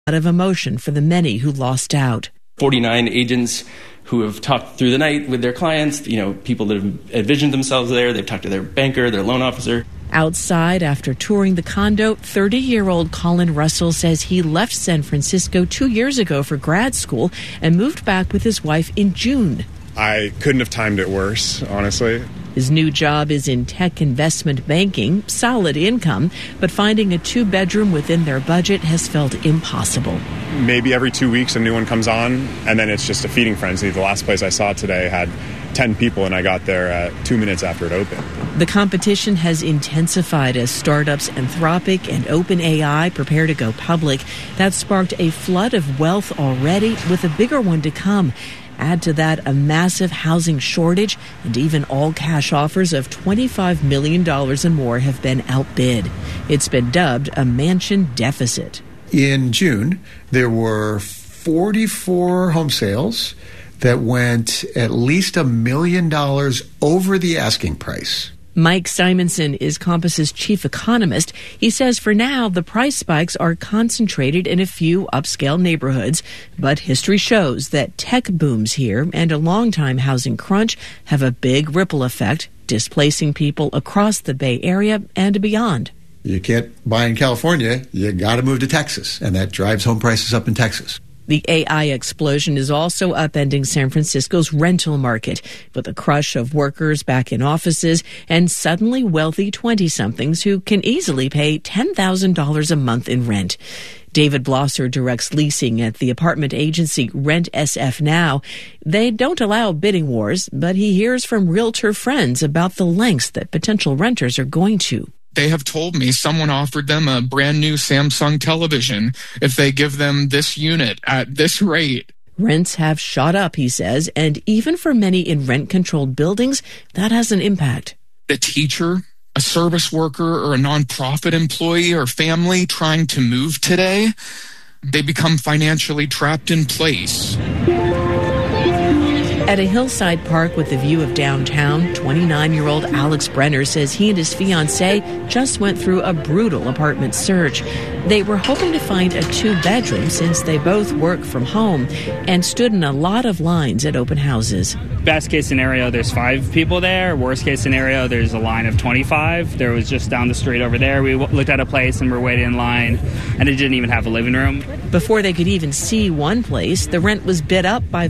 of emotion for the many who lost out. 49 agents who have talked through the night with their clients, people that have envisioned themselves there. They've talked to their banker, their loan officer. Outside, after touring the condo, 30-year-old Colin Russell says he left San Francisco 2 years ago for grad school and moved back with his wife in June. I couldn't have timed it worse, honestly. His new job is in tech investment banking, solid income, but finding a 2-bedroom within their budget has felt impossible. Maybe every 2 weeks a new one comes on, and then it's just a feeding frenzy. The last place I saw today had 10 people, and I got there at 2 minutes after it opened. The competition has intensified as startups Anthropic and OpenAI prepare to go public. That sparked a flood of wealth already, with a bigger one to come. Add to that a massive housing shortage, and even all-cash offers of $25 million and more have been outbid. It's been dubbed a mansion deficit. In June, there were 44 home sales that went at least $1 million over the asking price. Mike Simonson is Compass's chief economist. He says for now, the price spikes are concentrated in a few upscale neighborhoods, but history shows that tech booms here and a long-time housing crunch have a big ripple effect, displacing people across the Bay Area and beyond. You can't buy in California, you got to move to Texas, and that drives home prices up in Texas. The AI explosion is also upending San Francisco's rental market, with a crush of workers back in offices and suddenly wealthy 20-somethings who can easily pay $10,000 a month in rent. David Blosser directs leasing at the apartment agency Rent SF Now. They don't allow bidding wars, but he hears from realtor friends about the lengths that potential renters are going to. They have told me someone offered them a brand new Samsung television if they give them this unit at this rate. Rents have shot up, he says, and even for many in rent-controlled buildings, that has an impact. The teacher, a service worker, or a nonprofit employee or family trying to move today, they become financially trapped in place. At a hillside park with a view of downtown, 29-year-old Alex Brenner says he and his fiancée just went through a brutal apartment search. They were hoping to find a 2-bedroom since they both work from home and stood in a lot of lines at open houses. Best case scenario, there's 5 people there. Worst case scenario, there's a line of 25. There was just down the street over there. We looked at a place and we're waiting in line, and it didn't even have a living room. Before they could even see one place, the rent was bid up by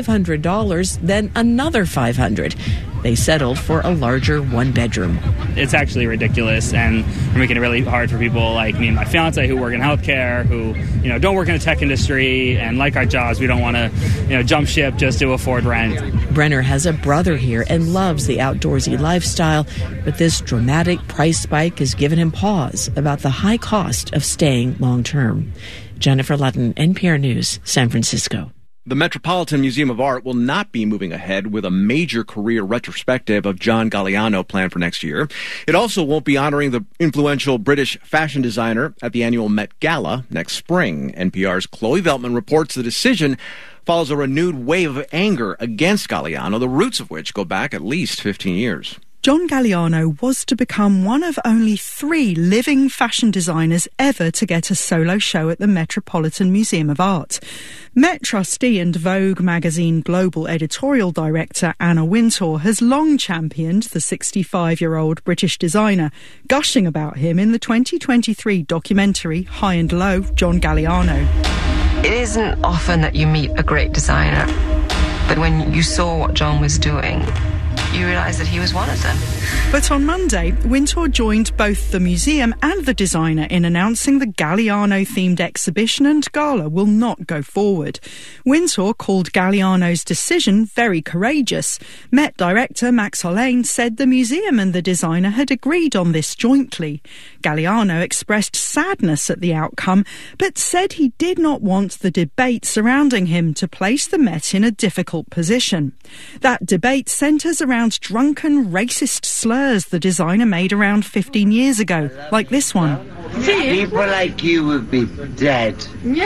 $500, then another $500. They settled for a larger 1-bedroom. It's actually ridiculous, and we're making it really hard for people like me and my fiance who work in healthcare, who don't work in the tech industry and like our jobs. We don't want to jump ship just to afford rent. Brenner has a brother here and loves the outdoorsy lifestyle, but this dramatic price spike has given him pause about the high cost of staying long term. Jennifer Ludden, NPR News, San Francisco. The Metropolitan Museum of Art will not be moving ahead with a major career retrospective of John Galliano planned for next year. It also won't be honoring the influential British fashion designer at the annual Met Gala next spring. NPR's Chloe Veltman reports the decision follows a renewed wave of anger against Galliano, the roots of which go back at least 15 years. John Galliano was to become one of only 3 living fashion designers ever to get a solo show at the Metropolitan Museum of Art. Met trustee and Vogue magazine global editorial director Anna Wintour has long championed the 65-year-old British designer, gushing about him in the 2023 documentary High and Low, John Galliano. It isn't often that you meet a great designer, but when you saw what John was doing, you realise that he was one of them. But on Monday, Wintour joined both the museum and the designer in announcing the Galliano-themed exhibition and gala will not go forward. Wintour called Galliano's decision very courageous. Met director Max Hollane said the museum and the designer had agreed on this jointly. Galliano expressed sadness at the outcome, but said he did not want the debate surrounding him to place the Met in a difficult position. That debate centres around drunken, racist slurs the designer made around 15 years ago, like this one. People like you would be dead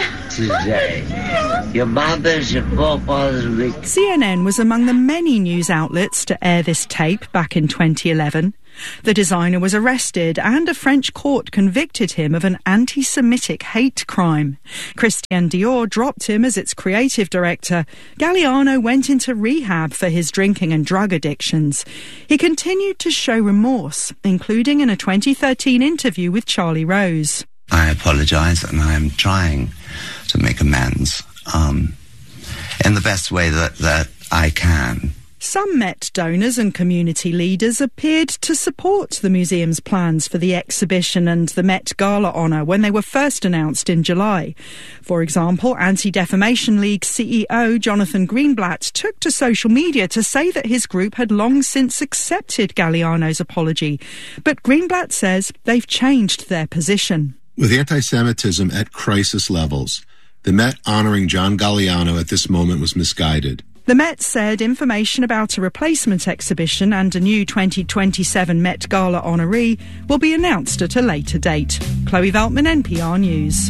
today. Your mothers, your forefathers would be... CNN was among the many news outlets to air this tape back in 2011. The designer was arrested and a French court convicted him of an anti-Semitic hate crime. Christian Dior dropped him as its creative director. Galliano went into rehab for his drinking and drug addictions. He continued to show remorse, including in a 2013 interview with Charlie Rose. I apologize and I am trying to make amends in the best way that I can. Some Met donors and community leaders appeared to support the museum's plans for the exhibition and the Met Gala honour when they were first announced in July. For example, Anti-Defamation League CEO Jonathan Greenblatt took to social media to say that his group had long since accepted Galliano's apology. But Greenblatt says they've changed their position. With anti-Semitism at crisis levels, the Met honouring John Galliano at this moment was misguided. The Met said information about a replacement exhibition and a new 2027 Met Gala honoree will be announced at a later date. Chloe Veltman, NPR News.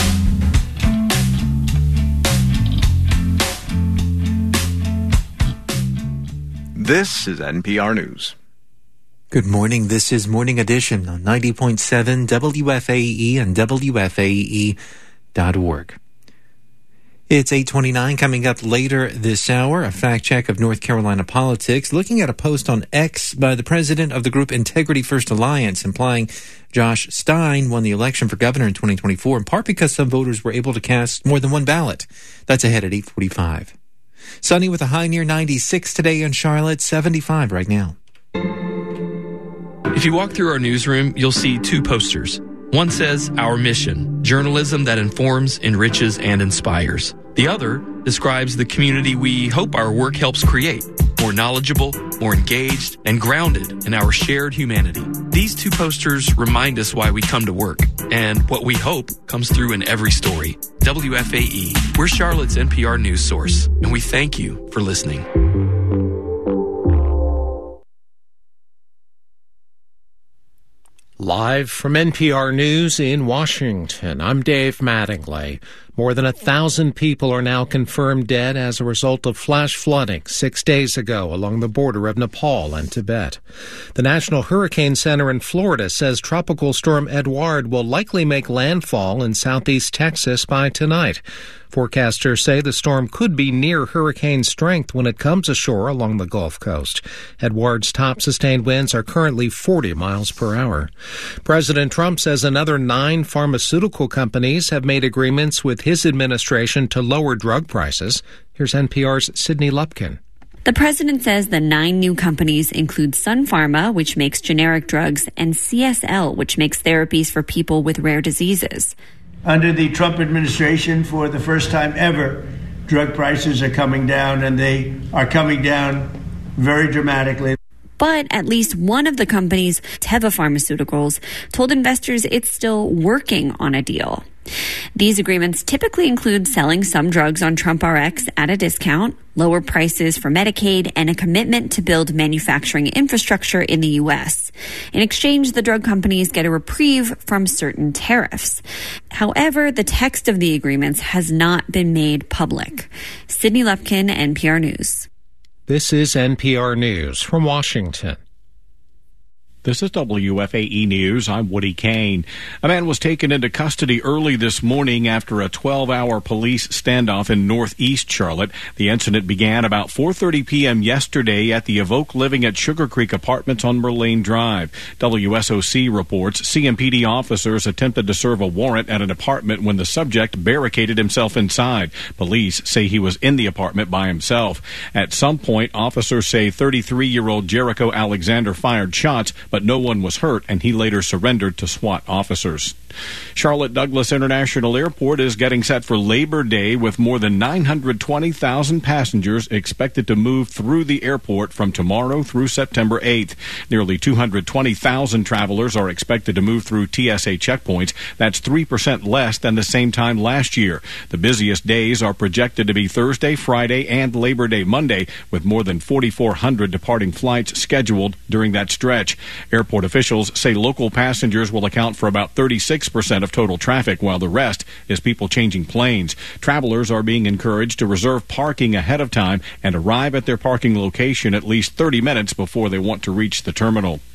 This is NPR News. Good morning. This is Morning Edition on 90.7 WFAE and WFAE.org. It's 8:29 coming up later this hour. A fact check of North Carolina politics, looking at a post on X by the president of the group Integrity First Alliance, implying Josh Stein won the election for governor in 2024, in part because some voters were able to cast more than one ballot. That's ahead at 8:45. Sunny with a high near 96 today in Charlotte, 75 right now. If you walk through our newsroom, you'll see two posters. One says, "Our mission, journalism that informs, enriches, and inspires." The other describes the community we hope our work helps create, more knowledgeable, more engaged, and grounded in our shared humanity. These two posters remind us why we come to work, and what we hope comes through in every story. WFAE, we're Charlotte's NPR news source, and we thank you for listening. Live from NPR News in Washington, I'm Dave Mattingly. More than 1,000 people are now confirmed dead as a result of flash flooding 6 days ago along the border of Nepal and Tibet. The National Hurricane Center in Florida says Tropical Storm Edouard will likely make landfall in southeast Texas by tonight. Forecasters say the storm could be near hurricane strength when it comes ashore along the Gulf Coast. Edouard's top sustained winds are currently 40 miles per hour. President Trump says another 9 pharmaceutical companies have made agreements with his administration to lower drug prices. Here's NPR's Sydney Lupkin. The president says the 9 new companies include Sun Pharma, which makes generic drugs, and CSL, which makes therapies for people with rare diseases. Under the Trump administration, for the first time ever, drug prices are coming down, and they are coming down very dramatically. But at least one of the companies, Teva Pharmaceuticals, told investors it's still working on a deal. These agreements typically include selling some drugs on TrumpRx at a discount, lower prices for Medicaid, and a commitment to build manufacturing infrastructure in the U.S. In exchange, the drug companies get a reprieve from certain tariffs. However, the text of the agreements has not been made public. Sydney Lupkin, NPR News. This is NPR News from Washington. This is WFAE News. I'm Woody Kane. A man was taken into custody early this morning after a 12-hour police standoff in northeast Charlotte. The incident began about 4:30 p.m. yesterday at the Evoke Living at Sugar Creek Apartments on Merlane Drive. WSOC reports CMPD officers attempted to serve a warrant at an apartment when the subject barricaded himself inside. Police say he was in the apartment by himself. At some point, officers say 33-year-old Jericho Alexander fired shots, but no one was hurt, and he later surrendered to SWAT officers. Charlotte Douglas International Airport is getting set for Labor Day with more than 920,000 passengers expected to move through the airport from tomorrow through September 8th. Nearly 220,000 travelers are expected to move through TSA checkpoints. That's 3% less than the same time last year. The busiest days are projected to be Thursday, Friday, and Labor Day Monday, with more than 4,400 departing flights scheduled during that stretch. Airport officials say local passengers will account for about 36% of total traffic, while the rest is people changing planes. Travelers are being encouraged to reserve parking ahead of time and arrive at their parking location at least 30 minutes before they want to reach the terminal.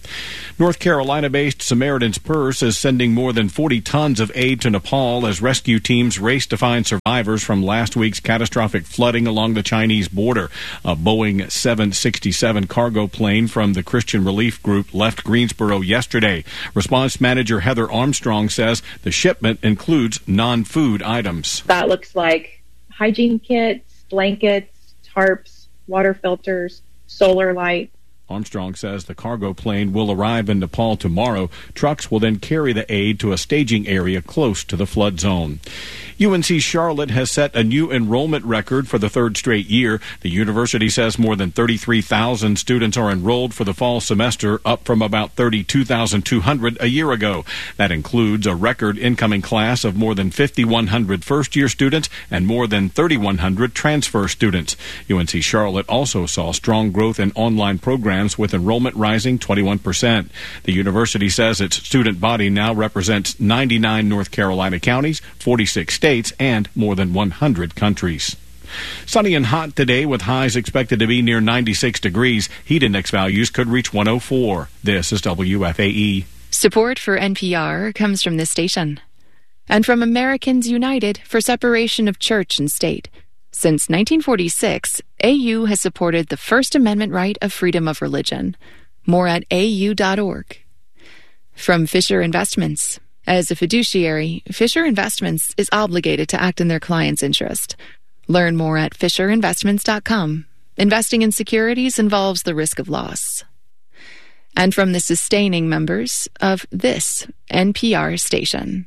North Carolina-based Samaritan's Purse is sending more than 40 tons of aid to Nepal as rescue teams race to find survivors from last week's catastrophic flooding along the Chinese border. A Boeing 767 cargo plane from the Christian Relief Group left Greensboro yesterday. Response Manager Heather Armstrong says the shipment includes non-food items. That looks like hygiene kits, blankets, tarps, water filters, solar light. Armstrong says the cargo plane will arrive in Nepal tomorrow. Trucks will then carry the aid to a staging area close to the flood zone. UNC Charlotte has set a new enrollment record for the third straight year. The university says more than 33,000 students are enrolled for the fall semester, up from about 32,200 a year ago. That includes a record incoming class of more than 5,100 first-year students and more than 3,100 transfer students. UNC Charlotte also saw strong growth in online programs, with enrollment rising 21%. The university says its student body now represents 99 North Carolina counties, 46 states, and more than 100 countries. Sunny and hot today with highs expected to be near 96 degrees. Heat index values could reach 104. This is WFAE. Support for NPR comes from this station and from Americans United for Separation of Church and State. Since 1946, AU has supported the First Amendment right of freedom of religion. More at au.org. From Fisher Investments. As a fiduciary, Fisher Investments is obligated to act in their client's interest. Learn more at fisherinvestments.com. Investing in securities involves the risk of loss. And from the sustaining members of this NPR station.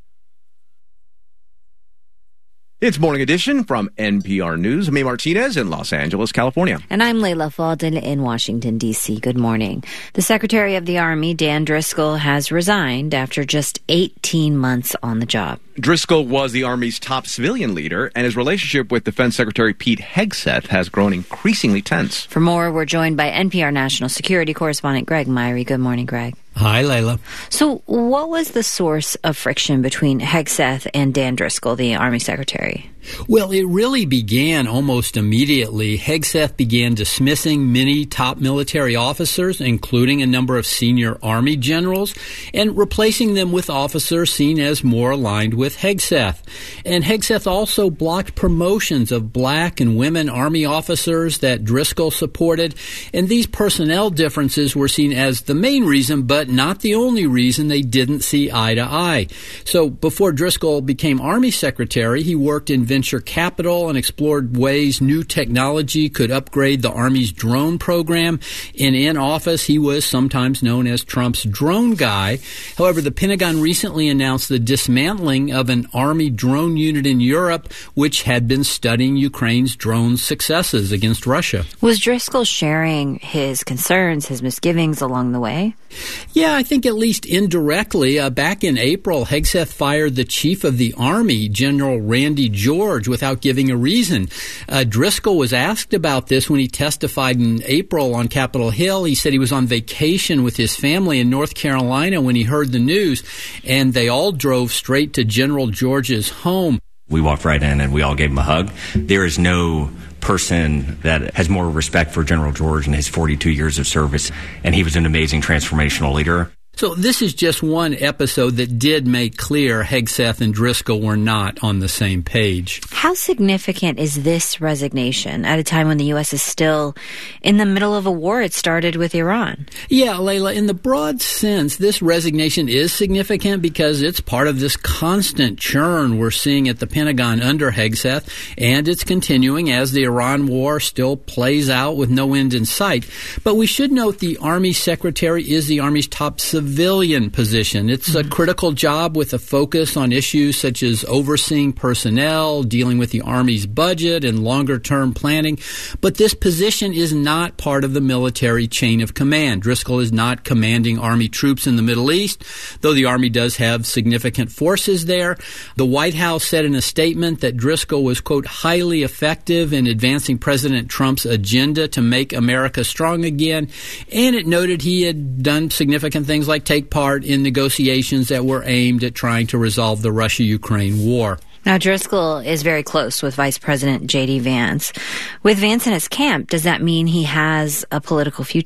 It's Morning Edition from NPR News. I'm May Martinez in Los Angeles, California. And I'm Layla Fadel in Washington, D.C. Good morning. The Secretary of the Army, Dan Driscoll, has resigned after just 18 months on the job. Driscoll was the Army's top civilian leader, and his relationship with Defense Secretary Pete Hegseth has grown increasingly tense. For more, we're joined by NPR National Security Correspondent Greg Myrie. Good morning, Greg. Hi, Layla. So what was the source of friction between Hegseth and Dan Driscoll, the Army Secretary? Well, it really began almost immediately. Hegseth began dismissing many top military officers, including a number of senior Army generals, and replacing them with officers seen as more aligned with Hegseth. And Hegseth also blocked promotions of black and women Army officers that Driscoll supported, and these personnel differences were seen as the main reason, but not the only reason they didn't see eye to eye. So before Driscoll became Army Secretary, he worked in venture capital and explored ways new technology could upgrade the Army's drone program. And in office, he was sometimes known as Trump's drone guy. However, the Pentagon recently announced the dismantling of an Army drone unit in Europe, which had been studying Ukraine's drone successes against Russia. Was Driscoll sharing his concerns, his misgivings along the way? Yeah, I think at least indirectly. Back in April, Hegseth fired the chief of the Army, General Randy George, without giving a reason. Driscoll was asked about this when he testified in April on Capitol Hill. He said he was on vacation with his family in North Carolina when he heard the news, and they all drove straight to General George's home. We walked right in and we all gave him a hug. There is no person that has more respect for General George and his 42 years of service, and he was an amazing transformational leader. So this is just one episode that did make clear Hegseth and Driscoll were not on the same page. How significant is this resignation at a time when the U.S. is still in the middle of a war? It started with Iran. Yeah, Layla, in the broad sense, this resignation is significant because it's part of this constant churn we're seeing at the Pentagon under Hegseth, and it's continuing as the Iran war still plays out with no end in sight. But we should note the Army Secretary is the Army's top civilian position. It's a critical job with a focus on issues such as overseeing personnel, dealing with the Army's budget, and longer-term planning. But this position is not part of the military chain of command. Driscoll is not commanding Army troops in the Middle East, though the Army does have significant forces there. The White House said in a statement that Driscoll was, quote, highly effective in advancing President Trump's agenda to make America strong again, and it noted he had done significant things like take part in negotiations that were aimed at trying to resolve the Russia-Ukraine war. Now, Driscoll is very close with Vice President J.D. Vance. With Vance in his camp, does that mean he has a political future?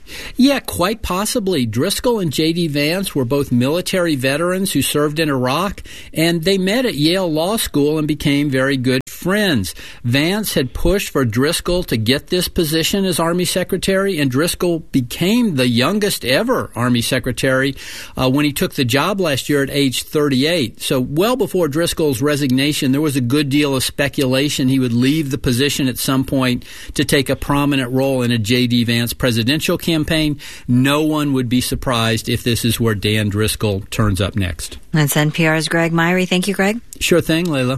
Yeah, quite possibly. Driscoll and J.D. Vance were both military veterans who served in Iraq, and they met at Yale Law School and became very good friends. Vance had pushed for Driscoll to get this position as Army Secretary, and Driscoll became the youngest ever Army Secretary when he took the job last year at age 38. So well before Driscoll's resignation, there was a good deal of speculation he would leave the position at some point to take a prominent role in a J.D. Vance presidential campaign. No one would be surprised if this is where Dan Driscoll turns up next. That's NPR's Greg Myrie. Thank you, Greg. Sure thing, Layla.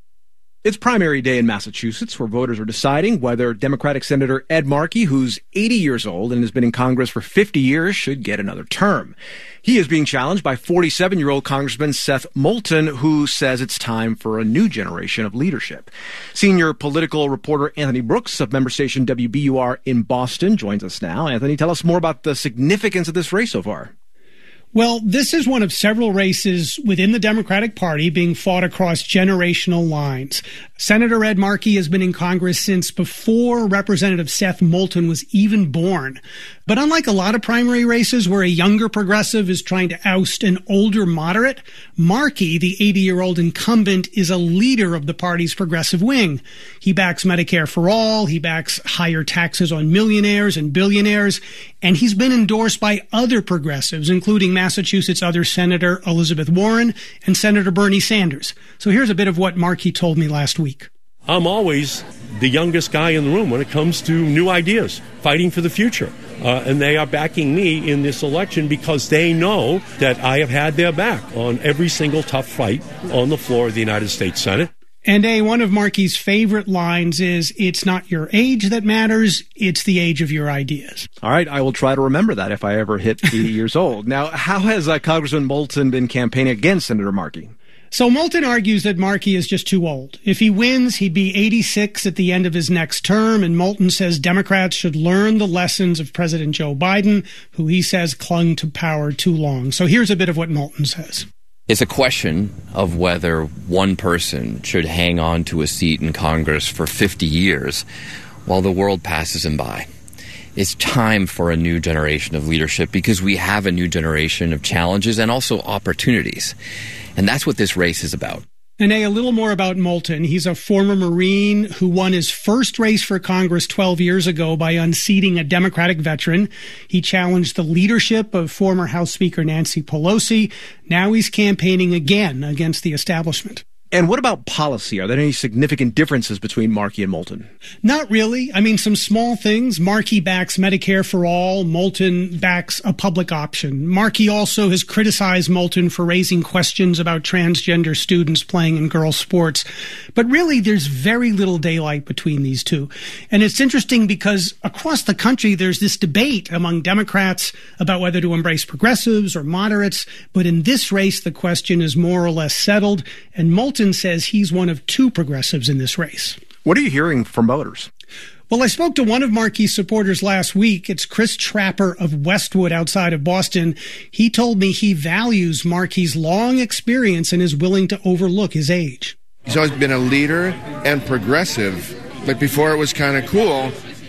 It's primary day in Massachusetts, where voters are deciding whether Democratic Senator Ed Markey, who's 80 years old and has been in Congress for 50 years, should get another term. He is being challenged by 47-year-old Congressman Seth Moulton, who says it's time for a new generation of leadership. Senior political reporter Anthony Brooks of member station WBUR in Boston joins us now. Anthony, tell us more about the significance of this race so far. Well, this is one of several races within the Democratic Party being fought across generational lines. Senator Ed Markey has been in Congress since before Representative Seth Moulton was even born. But unlike a lot of primary races where a younger progressive is trying to oust an older moderate, Markey, the 80-year-old incumbent, is a leader of the party's progressive wing. He backs Medicare for all, he backs higher taxes on millionaires and billionaires, and he's been endorsed by other progressives, including Massachusetts other Senator Elizabeth Warren and Senator Bernie Sanders. So here's a bit of what Markey told me last week. I'm always the youngest guy in the room when it comes to new ideas, fighting for the future. And they are backing me in this election because they know that I have had their back on every single tough fight on the floor of the United States Senate. And one of Markey's favorite lines is, it's not your age that matters, it's the age of your ideas. All right, I will try to remember that if I ever hit 80 years old. Now, how has Congressman Moulton been campaigning against Senator Markey? So Moulton argues that Markey is just too old. If he wins, he'd be 86 at the end of his next term, and Moulton says Democrats should learn the lessons of President Joe Biden, who he says clung to power too long. So here's a bit of what Moulton says. It's a question of whether one person should hang on to a seat in Congress for 50 years while the world passes him by. It's time for a new generation of leadership because we have a new generation of challenges and also opportunities. And that's what this race is about. And a little more about Moulton. He's a former Marine who won his first race for Congress 12 years ago by unseating a Democratic veteran. He challenged the leadership of former House Speaker Nancy Pelosi. Now he's campaigning again against the establishment. And what about policy? Are there any significant differences between Markey and Moulton? Not really. I mean, some small things. Markey backs Medicare for all. Moulton backs a public option. Markey also has criticized Moulton for raising questions about transgender students playing in girls' sports. But really, there's very little daylight between these two. And it's interesting because across the country, there's this debate among Democrats about whether to embrace progressives or moderates. But in this race, the question is more or less settled. And Moulton says he's one of two progressives in this race. What are you hearing from voters? Well, I spoke to one of Markey's supporters last week. It's Chris Trapper of Westwood outside of Boston. He told me he values Markey's long experience and is willing to overlook his age. He's always been a leader and progressive, but before it was kind of cool,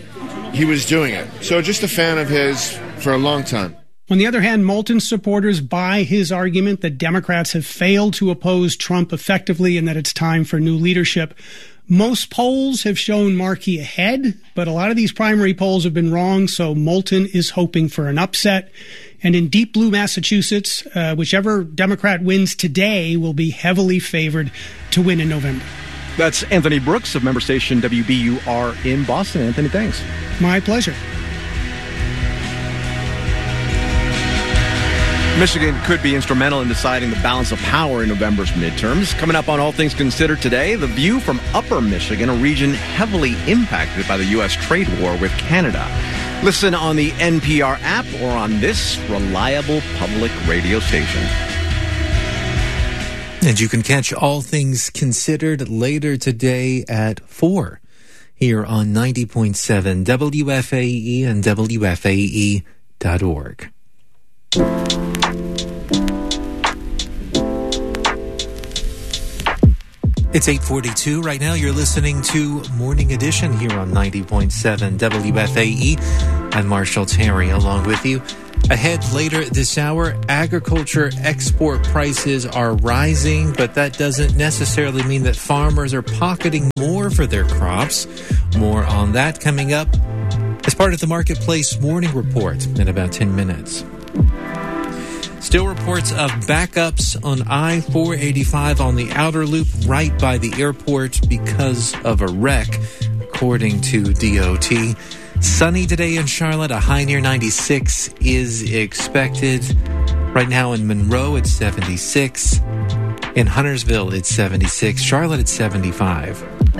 he was doing it. So just a fan of his for a long time. On the other hand, Moulton's supporters buy his argument that Democrats have failed to oppose Trump effectively and that it's time for new leadership. Most polls have shown Markey ahead, but a lot of these primary polls have been wrong, so Moulton is hoping for an upset. And in deep blue Massachusetts, whichever Democrat wins today will be heavily favored to win in November. That's Anthony Brooks of member station WBUR in Boston. Anthony, thanks. My pleasure. Michigan could be instrumental in deciding the balance of power in November's midterms. Coming up on All Things Considered today, the view from Upper Michigan, a region heavily impacted by the U.S. trade war with Canada. Listen on the NPR app or on this reliable public radio station. And you can catch All Things Considered later today at 4 here on 90.7 WFAE and WFAE.org. It's 8:42 right now. You're listening to Morning Edition here on 90.7 WFAE. I'm Marshall Terry along with you. Ahead later this hour, agriculture export prices are rising, but that doesn't necessarily mean that farmers are pocketing more for their crops. More on that coming up as part of the Marketplace Morning Report in about 10 minutes. Still reports of backups on I-485 on the outer loop right by the airport because of a wreck, according to DOT. Sunny today in Charlotte, a high near 96 is expected. Right now in Monroe, it's 76. In Huntersville, it's 76. Charlotte, it's 75.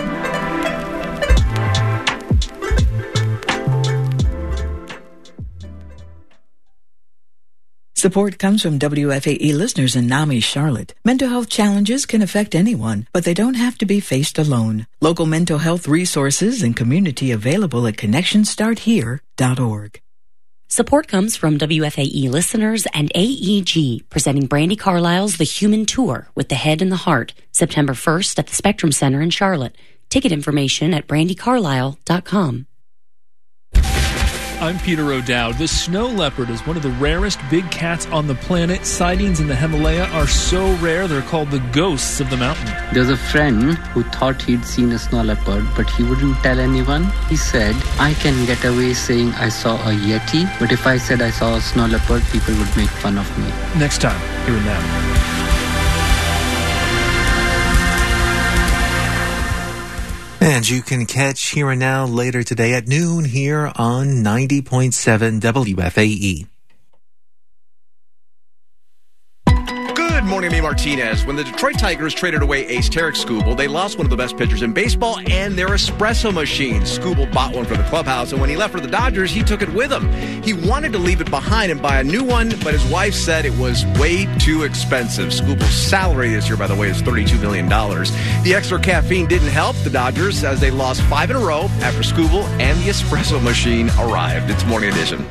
Support comes from WFAE listeners in NAMI, Charlotte. Mental health challenges can affect anyone, but they don't have to be faced alone. Local mental health resources and community available at connectionstarthere.org. Support comes from WFAE listeners and AEG, presenting Brandi Carlile's The Human Tour with the Head and the Heart, September 1st at the Spectrum Center in Charlotte. Ticket information at brandicarlisle.com. I'm Peter O'Dowd. The snow leopard is one of the rarest big cats on the planet. Sightings in the Himalaya are so rare, they're called the ghosts of the mountain. There's a friend who thought he'd seen a snow leopard, but he wouldn't tell anyone. He said, I can get away saying I saw a Yeti, but if I said I saw a snow leopard, people would make fun of me. Next time, here and now. And you can catch Here and Now later today at noon here on 90.7 WFAE. Good morning, I'm Martinez. When the Detroit Tigers traded away ace Tarek Skubal, they lost one of the best pitchers in baseball and their espresso machine. Skubal bought one for the clubhouse, and when he left for the Dodgers, he took it with him. He wanted to leave it behind and buy a new one, but his wife said it was way too expensive. Skubal's salary this year, by the way, is $32 million. The extra caffeine didn't help the Dodgers as they lost 5 in a row after Skubal and the espresso machine arrived. It's Morning Edition.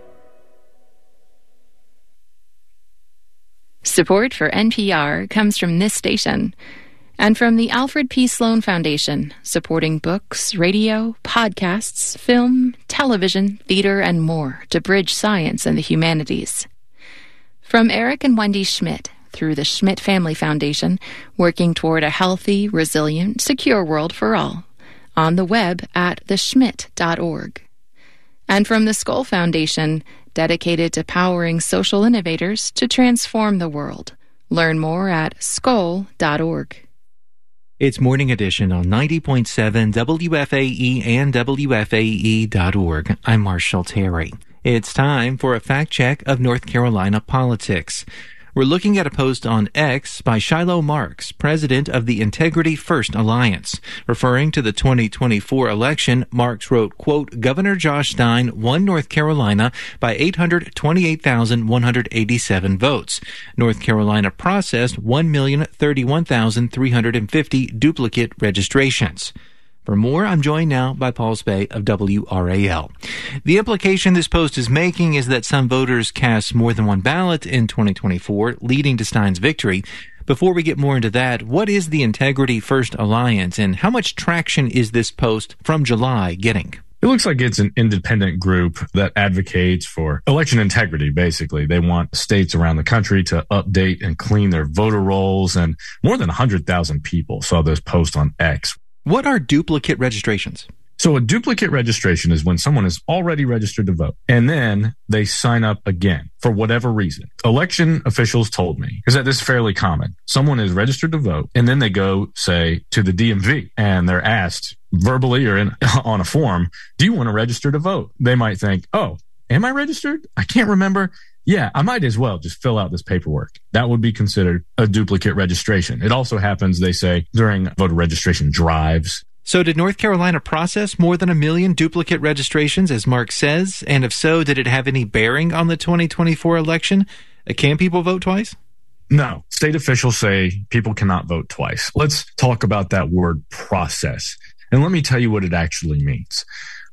Support for NPR comes from this station and from the Alfred P. Sloan Foundation, supporting books, radio, podcasts, film, television, theater, and more to bridge science and the humanities. From Eric and Wendy Schmidt through the Schmidt Family Foundation, working toward a healthy, resilient, secure world for all, on the web at theschmidt.org. And from the Skoll Foundation, dedicated to powering social innovators to transform the world. Learn more at skoll.org. It's Morning Edition on 90.7 WFAE and WFAE.org. I'm Marshall Terry. It's time for a fact check of North Carolina politics. We're looking at a post on X by Shiloh Marks, president of the Integrity First Alliance. Referring to the 2024 election, Marks wrote, quote, Governor Josh Stein won North Carolina by 828,187 votes. North Carolina processed 1,031,350 duplicate registrations. For more, I'm joined now by Paul Spey of WRAL. The implication this post is making is that some voters cast more than one ballot in 2024, leading to Stein's victory. Before we get more into that, what is the Integrity First Alliance, and how much traction is this post from July getting? It looks like it's an independent group that advocates for election integrity, basically. They want states around the country to update and clean their voter rolls, and more than 100,000 people saw this post on X. What are duplicate registrations? So a duplicate registration is when someone is already registered to vote and then they sign up again for whatever reason. Election officials told me, because that is fairly common. Someone is registered to vote and then they go, say, to the DMV and they're asked verbally or on a form, do you want to register to vote? They might think, oh, am I registered? I can't remember. Yeah, I might as well just fill out this paperwork. That would be considered a duplicate registration. It also happens, they say, during voter registration drives. So did North Carolina process more than 1 million duplicate registrations, as Mark says? And if so, did it have any bearing on the 2024 election? Can people vote twice? No. State officials say people cannot vote twice. Let's talk about that word process. And let me tell you what it actually means.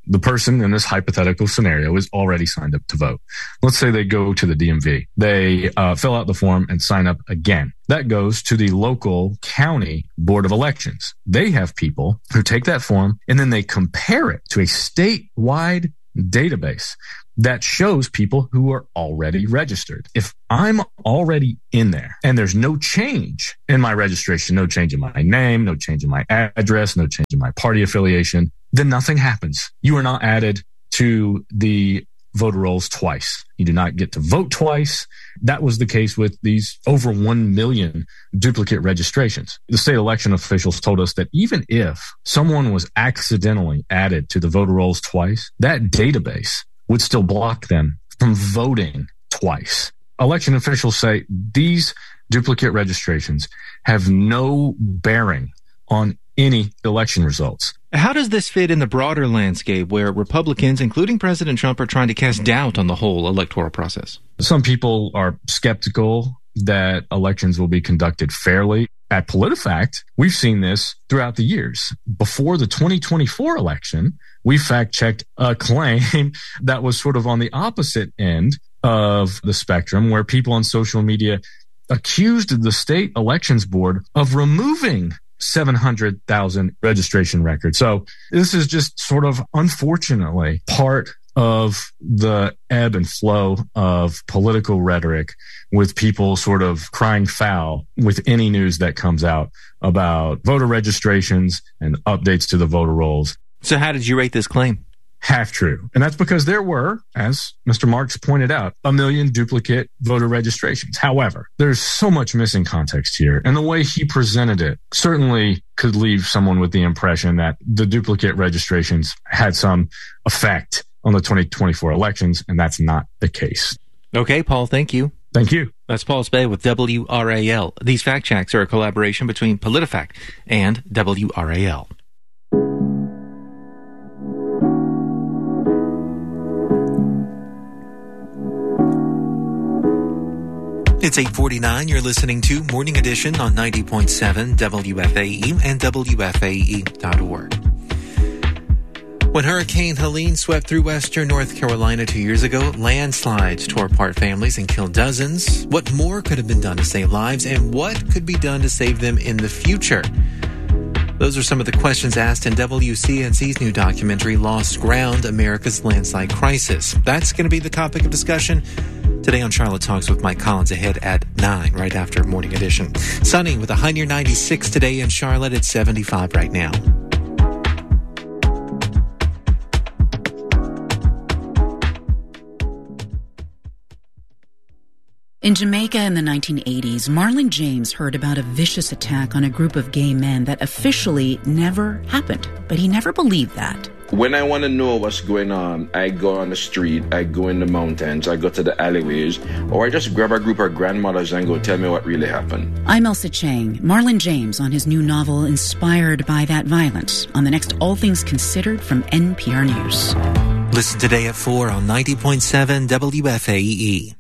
The person in this hypothetical scenario is already signed up to vote. Let's say they go to the DMV. They fill out the form and sign up again. That goes to the local county board of elections. They have people who take that form and then they compare it to a statewide database that shows people who are already registered. If I'm already in there and there's no change in my registration, no change in my name, no change in my address, no change in my party affiliation, then nothing happens. You are not added to the voter rolls twice. You do not get to vote twice. That was the case with these over 1 million duplicate registrations. The state election officials told us that even if someone was accidentally added to the voter rolls twice, that database would still block them from voting twice. Election officials say these duplicate registrations have no bearing on any election results. How does this fit in the broader landscape where Republicans, including President Trump, are trying to cast doubt on the whole electoral process? Some people are skeptical that elections will be conducted fairly. At PolitiFact, we've seen this throughout the years. Before the 2024 election, we fact-checked a claim that was sort of on the opposite end of the spectrum, where people on social media accused the state elections board of removing 700,000 registration records. So this is just sort of, unfortunately, part of the ebb and flow of political rhetoric, with people sort of crying foul with any news that comes out about voter registrations and updates to the voter rolls. So how did you rate this claim? Half true. And that's because there were, as Mr. Marks pointed out, 1 million duplicate voter registrations. However, there's so much missing context here. And the way he presented it certainly could leave someone with the impression that the duplicate registrations had some effect on the 2024 elections, and that's not the case. Okay, Paul, thank you. Thank you. That's Paul Spey with WRAL. These fact checks are a collaboration between PolitiFact and WRAL. It's 8:49. You're listening to Morning Edition on 90.7 WFAE and WFAE.org. When Hurricane Helene swept through western North Carolina 2 years ago, landslides tore apart families and killed dozens. What more could have been done to save lives, and what could be done to save them in the future? Those are some of the questions asked in WCNC's new documentary, Lost Ground, America's Landslide Crisis. That's going to be the topic of discussion today on Charlotte Talks with Mike Collins, ahead at 9, right after Morning Edition. Sunny with a high near 96 today in Charlotte. It's 75 right now. In Jamaica in the 1980s, Marlon James heard about a vicious attack on a group of gay men that officially never happened, but he never believed that. When I want to know what's going on, I go on the street, I go in the mountains, I go to the alleyways, or I just grab a group of grandmothers and go tell me what really happened. I'm Elsa Chang. Marlon James on his new novel, inspired by that violence, on the next All Things Considered from NPR News. Listen today at 4 on 90.7 WFAE.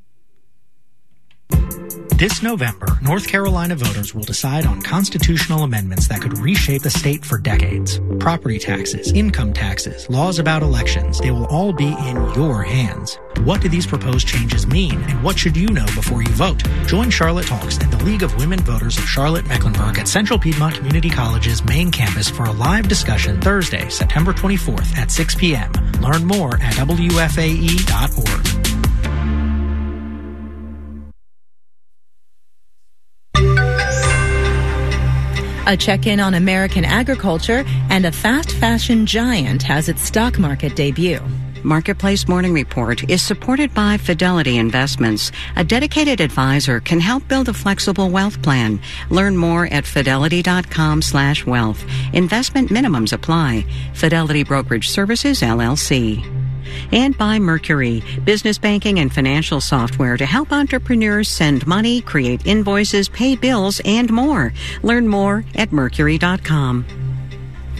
This November, North Carolina voters will decide on constitutional amendments that could reshape the state for decades. Property taxes, income taxes, laws about elections, they will all be in your hands. What do these proposed changes mean, and what should you know before you vote? Join Charlotte Talks and the League of Women Voters of Charlotte-Mecklenburg at Central Piedmont Community College's main campus for a live discussion Thursday, September 24th at 6 p.m. Learn more at WFAE.org. A check-in on American agriculture, and a fast fashion giant has its stock market debut. Marketplace Morning Report is supported by Fidelity Investments. A dedicated advisor can help build a flexible wealth plan. Learn more at fidelity.com/wealth. Investment minimums apply. Fidelity Brokerage Services, LLC. And by Mercury, business banking and financial software to help entrepreneurs send money, create invoices, pay bills, and more. Learn more at Mercury.com.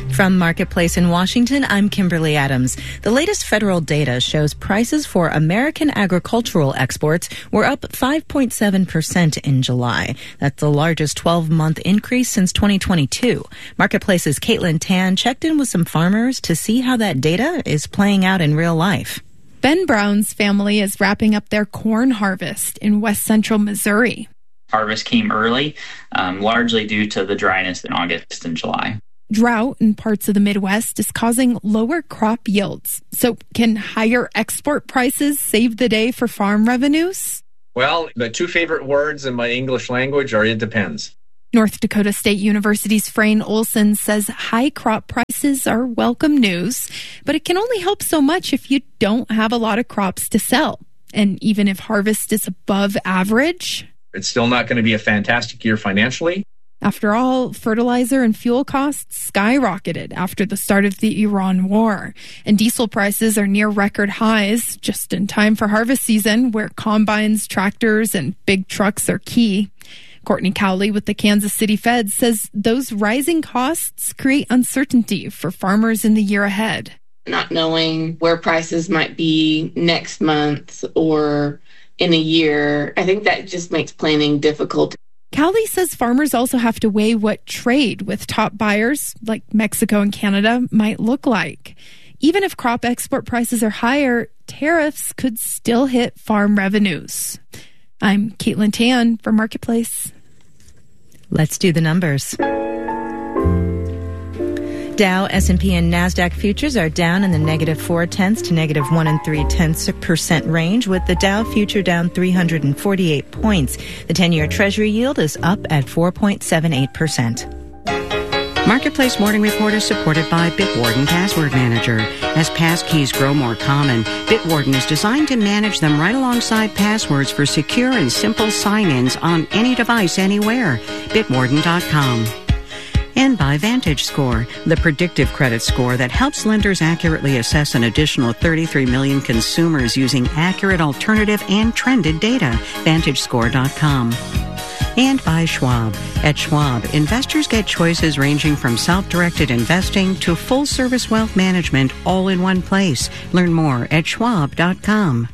From Marketplace in Washington, I'm Kimberly Adams. The latest federal data shows prices for American agricultural exports were up 5.7% in July. That's the largest 12-month increase since 2022. Marketplace's Caitlin Tan checked in with some farmers to see how that data is playing out in real life. Ben Brown's family is wrapping up their corn harvest in west central Missouri. Harvest came early, largely due to the dryness in August and July. Drought in parts of the Midwest is causing lower crop yields. So can higher export prices save the day for farm revenues? Well, the two favorite words in my English language are "it depends." North Dakota State University's Frayne Olson says high crop prices are welcome news, but it can only help so much if you don't have a lot of crops to sell. And even if harvest is above average, it's still not going to be a fantastic year financially. After all, fertilizer and fuel costs skyrocketed after the start of the Iran war, and diesel prices are near record highs just in time for harvest season, where combines, tractors, and big trucks are key. Courtney Cowley with the Kansas City Fed says those rising costs create uncertainty for farmers in the year ahead. Not knowing where prices might be next month or in a year, I think that just makes planning difficult. Cowley says farmers also have to weigh what trade with top buyers, like Mexico and Canada, might look like. Even if crop export prices are higher, tariffs could still hit farm revenues. I'm Caitlin Tan for Marketplace. Let's do the numbers. Dow, S&P, and NASDAQ futures are down in the -0.4% to -1 3/10% range, with the Dow future down 348 points. The 10-year Treasury yield is up at 4.78%. Marketplace Morning Report is supported by Bitwarden Password Manager. As passkeys grow more common, Bitwarden is designed to manage them right alongside passwords for secure and simple sign-ins on any device anywhere. Bitwarden.com. And by VantageScore, the predictive credit score that helps lenders accurately assess an additional 33 million consumers using accurate alternative and trended data. VantageScore.com. And by Schwab. At Schwab, investors get choices ranging from self-directed investing to full-service wealth management all in one place. Learn more at Schwab.com.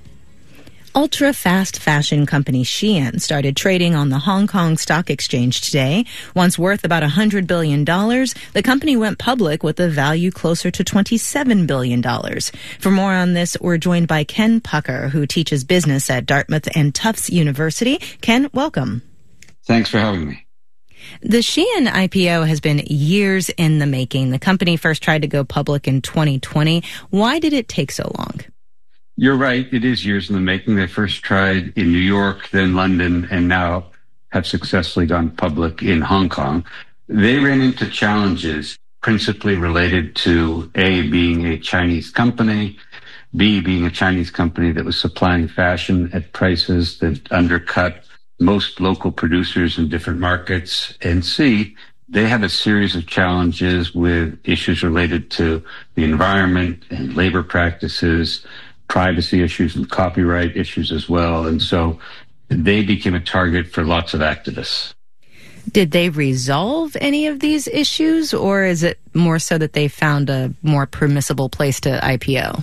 Ultra-fast fashion company Shein started trading on the Hong Kong Stock Exchange today. Once worth about $100 billion, the company went public with a value closer to $27 billion. For more on this, we're joined by Ken Pucker, who teaches business at Dartmouth and Tufts University. Ken, welcome. Thanks for having me. The Shein IPO has been years in the making. The company first tried to go public in 2020. Why did it take so long? You're right. It is years in the making. They first tried in New York, then London, and now have successfully gone public in Hong Kong. They ran into challenges principally related to A, being a Chinese company, B, being a Chinese company that was supplying fashion at prices that undercut most local producers in different markets, and C, they have a series of challenges with issues related to the environment and labor practices, privacy issues and copyright issues as well. And so they became a target for lots of activists. Did they resolve any of these issues, or is it more so that they found a more permissible place to IPO?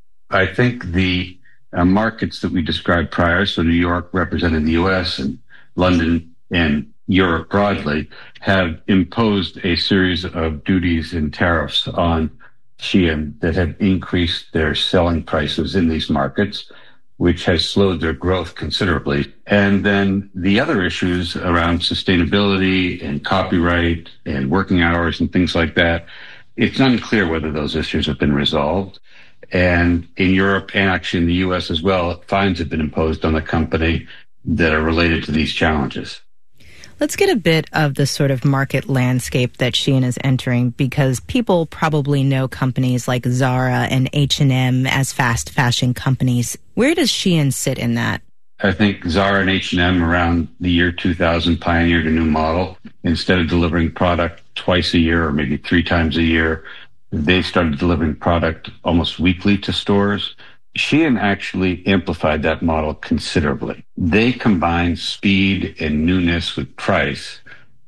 I think the markets that we described prior, so New York representing the U.S. and London and Europe broadly, have imposed a series of duties and tariffs on Shein that have increased their selling prices in these markets, which has slowed their growth considerably. And then the other issues around sustainability and copyright and working hours and things like that, it's unclear whether those issues have been resolved. And in Europe and actually in the U.S. as well, fines have been imposed on the company that are related to these challenges. Let's get a bit of the sort of market landscape that Shein is entering, because people probably know companies like Zara and H&M as fast fashion companies. Where does Shein sit in that? I think Zara and H&M around the year 2000 pioneered a new model. Instead of delivering product twice a year or maybe 3 times a year, they started delivering product almost weekly to stores. Shein actually amplified that model considerably. They combined speed and newness with price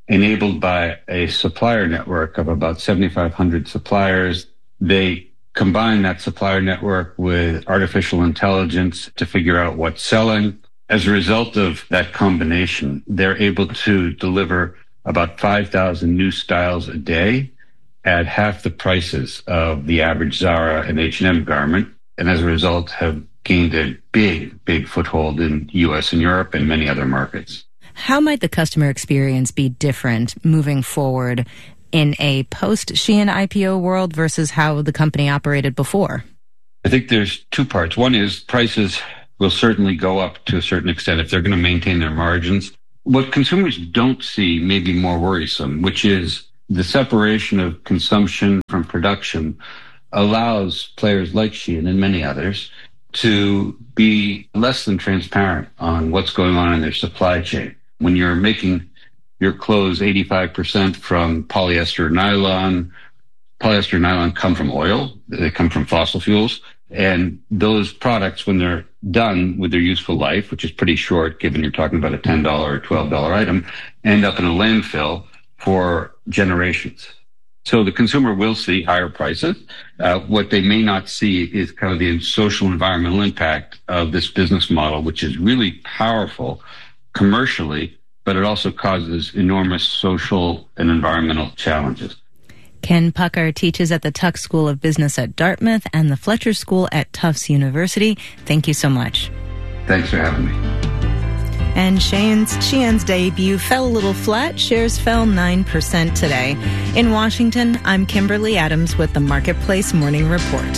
enabled by a supplier network of about 7,500 suppliers. They combine that supplier network with artificial intelligence to figure out what's selling. As a result of that combination, they're able to deliver about 5,000 new styles a day at half the prices of the average Zara and H&M garment, and as a result have gained a big foothold in U.S. and Europe and many other markets. How might the customer experience be different moving forward in a post-Shein IPO world versus how the company operated before? I think there's two parts. One is prices will certainly go up to a certain extent if they're going to maintain their margins. What consumers don't see may be more worrisome, which is the separation of consumption from production allows players like Shein and many others to be less than transparent on what's going on in their supply chain. When you're making your clothes 85% from polyester nylon come from oil, they come from fossil fuels. And those products, when they're done with their useful life, which is pretty short, given you're talking about a $10 or $12 item, end up in a landfill for generations. So the consumer will see higher prices. What they may not see is kind of the social environmental impact of this business model, which is really powerful commercially, but it also causes enormous social and environmental challenges. Ken Pucker teaches at the Tuck School of Business at Dartmouth and the Fletcher School at Tufts University. Thank you so much. Thanks for having me. And Shein's debut fell a little flat. Shares fell 9% today. In Washington, I'm Kimberly Adams with the Marketplace Morning Report.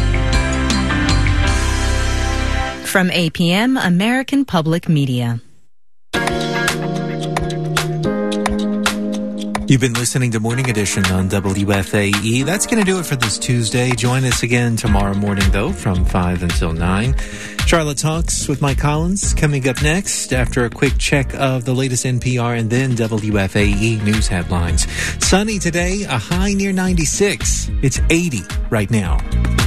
From APM, American Public Media. You've been listening to Morning Edition on WFAE. That's going to do it for this Tuesday. Join us again tomorrow morning, though, from 5 until 9. Charlotte Talks with Mike Collins coming up next after a quick check of the latest NPR and then WFAE news headlines. Sunny today, a high near 96. It's 80 right now.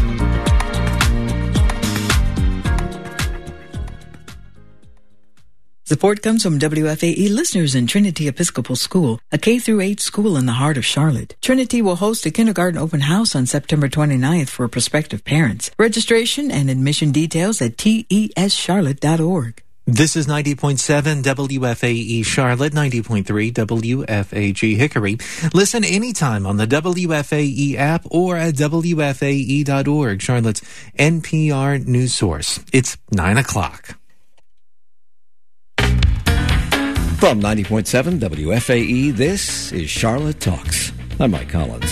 Support comes from WFAE listeners in Trinity Episcopal School, a K-8 school in the heart of Charlotte. Trinity will host a kindergarten open house on September 29th for prospective parents. Registration and admission details at tescharlotte.org. This is 90.7 WFAE Charlotte, 90.3 WFAG Hickory. Listen anytime on the WFAE app or at WFAE.org, Charlotte's NPR news source. It's 9 o'clock. From 90.7 WFAE, this is Charlotte Talks. I'm Mike Collins.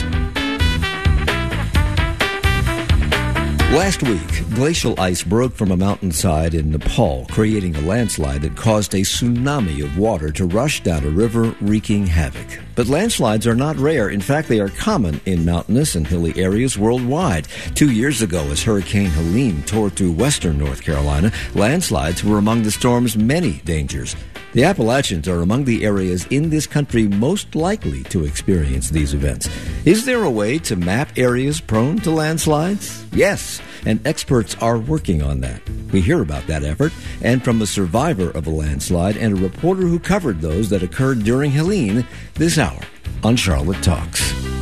Last week, glacial ice broke from a mountainside in Nepal, creating a landslide that caused a tsunami of water to rush down a river, wreaking havoc. But landslides are not rare. In fact, they are common in mountainous and hilly areas worldwide. 2 years ago, as Hurricane Helene tore through western North Carolina, landslides were among the storm's many dangers. The Appalachians are among the areas in this country most likely to experience these events. Is there a way to map areas prone to landslides? Yes, and experts are working on that. We hear about that effort and from a survivor of a landslide and a reporter who covered those that occurred during Helene this hour on Charlotte Talks.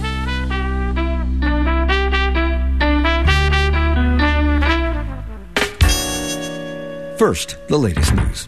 First, the latest news.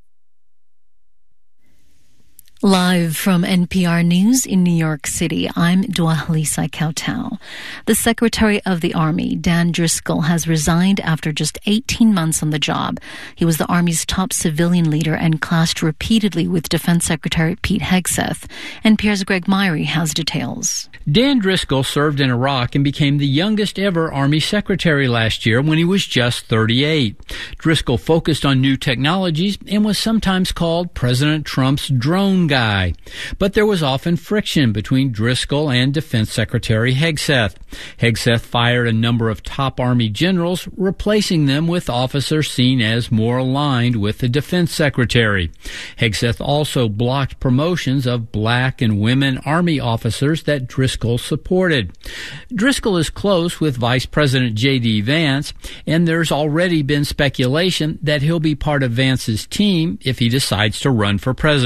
Live from NPR News in New York City, I'm Dwalisa Kautau. The Secretary of the Army, Dan Driscoll, has resigned after just 18 months on the job. He was the Army's top civilian leader and clashed repeatedly with Defense Secretary Pete Hegseth. NPR's Greg Myrie has details. Dan Driscoll served in Iraq and became the youngest ever Army Secretary last year when he was just 38. Driscoll focused on new technologies and was sometimes called President Trump's drone guy. But there was often friction between Driscoll and Defense Secretary Hegseth. Hegseth fired a number of top Army generals, replacing them with officers seen as more aligned with the Defense Secretary. Hegseth also blocked promotions of black and women Army officers that Driscoll supported. Driscoll is close with Vice President J.D. Vance, and there's already been speculation that he'll be part of Vance's team if he decides to run for president.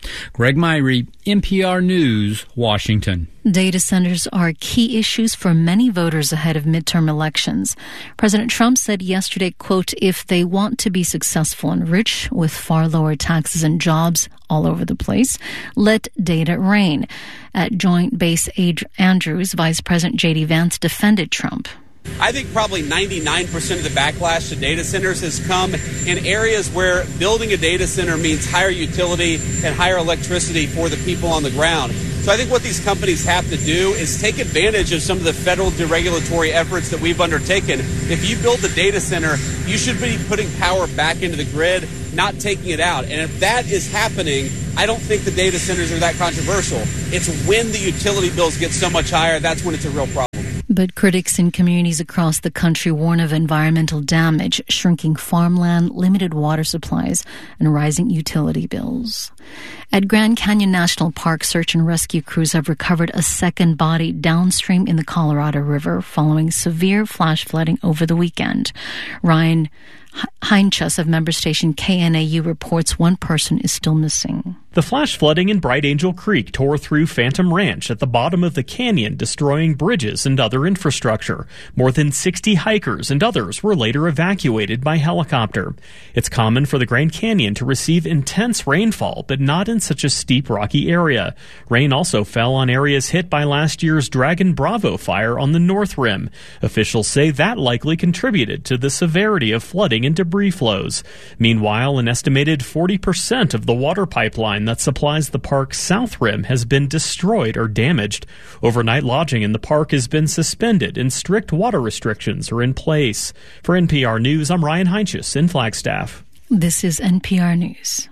Greg Myrie, NPR News, Washington. Data centers are key issues for many voters ahead of midterm elections. President Trump said yesterday, quote, if they want to be successful and rich with far lower taxes and jobs all over the place, let data reign. At Joint Base Andrews, Vice President J.D. Vance defended Trump. I think probably 99% of the backlash to data centers has come in areas where building a data center means higher utility and higher electricity for the people on the ground. So I think what these companies have to do is take advantage of some of the federal deregulatory efforts that we've undertaken. If you build a data center, you should be putting power back into the grid, not taking it out. And if that is happening, I don't think the data centers are that controversial. It's when the utility bills get so much higher, that's when it's a real problem. But critics in communities across the country warn of environmental damage, shrinking farmland, limited water supplies, and rising utility bills. At Grand Canyon National Park, search and rescue crews have recovered a second body downstream in the Colorado River following severe flash flooding over the weekend. Ryan Heinchus of member station KNAU reports one person is still missing. The flash flooding in Bright Angel Creek tore through Phantom Ranch at the bottom of the canyon, destroying bridges and other infrastructure. More than 60 hikers and others were later evacuated by helicopter. It's common for the Grand Canyon to receive intense rainfall, but not in such a steep, rocky area. Rain also fell on areas hit by last year's Dragon Bravo fire on the North Rim. Officials say that likely contributed to the severity of flooding and debris flows. Meanwhile, an estimated 40% of the water pipeline that supplies the park's south rim has been destroyed or damaged. Overnight lodging in the park has been suspended and strict water restrictions are in place. For NPR News, I'm Ryan Heinchus in Flagstaff. This is NPR News.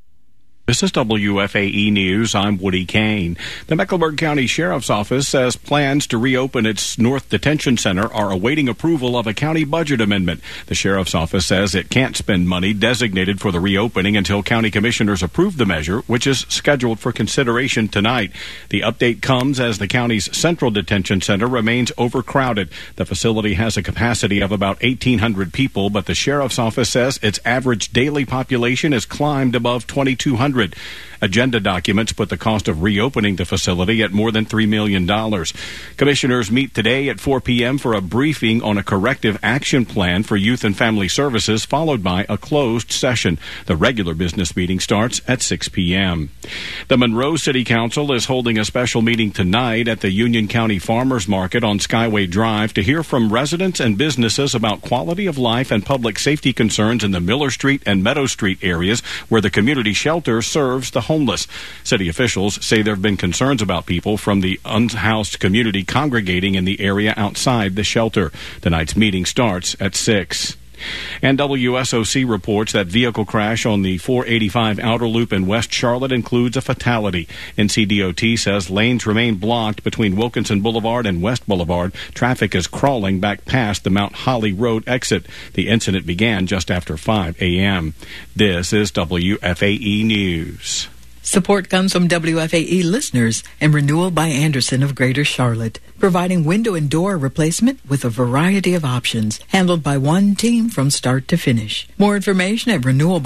This is WFAE News. I'm Woody Kane. The Mecklenburg County Sheriff's Office says plans to reopen its North Detention Center are awaiting approval of a county budget amendment. The Sheriff's Office says it can't spend money designated for the reopening until county commissioners approve the measure, which is scheduled for consideration tonight. The update comes as the county's Central Detention Center remains overcrowded. The facility has a capacity of about 1,800 people, but the Sheriff's Office says its average daily population has climbed above 2,200. Agenda documents put the cost of reopening the facility at more than $3 million. Commissioners meet today at 4 p.m. for a briefing on a corrective action plan for youth and family services, followed by a closed session. The regular business meeting starts at 6 p.m. The Monroe City Council is holding a special meeting tonight at the Union County Farmers Market on Skyway Drive to hear from residents and businesses about quality of life and public safety concerns in the Miller Street and Meadow Street areas where the community shelter serves the homeless. City officials say there have been concerns about people from the unhoused community congregating in the area outside the shelter. Tonight's meeting starts at 6. And WSOC reports that vehicle crash on the 485 Outer Loop in West Charlotte includes a fatality. NCDOT says lanes remain blocked between Wilkinson Boulevard and West Boulevard. Traffic is crawling back past the Mount Holly Road exit. The incident began just after 5 a.m. This is WFAE News. Support comes from WFAE listeners and Renewal by Andersen of Greater Charlotte, providing window and door replacement with a variety of options, handled by one team from start to finish. More information at